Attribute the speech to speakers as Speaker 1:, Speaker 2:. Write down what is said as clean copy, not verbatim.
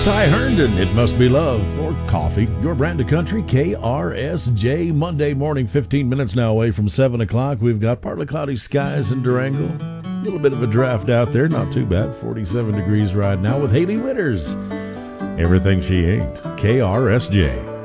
Speaker 1: Ty Herndon, It Must Be Love, or Coffee, your brand of country, KRSJ. Monday morning, 15 minutes now away from 7 o'clock. We've got partly cloudy skies in Durango. A little bit of a draft out there, not too bad. 47 degrees right now with Haley Witters. Everything She Ain't, KRSJ.